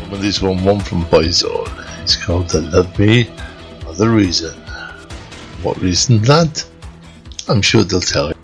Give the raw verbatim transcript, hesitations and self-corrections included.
Somebody's going one from Boyzone. It's called "To Love Me for the Reason." What reason, lad? I'm sure they'll tell you.